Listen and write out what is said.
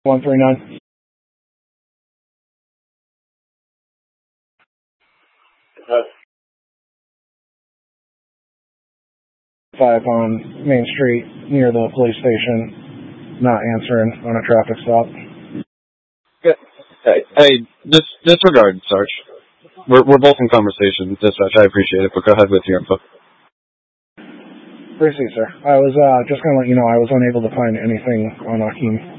139. Five on Main Street near the police station, not answering on a traffic stop. Hey, disregard, Sarge. We're both in conversation, dispatch. I appreciate it, but go ahead with your info. Proceed, sir. I was just going to let you know I was unable to find anything on Akeem.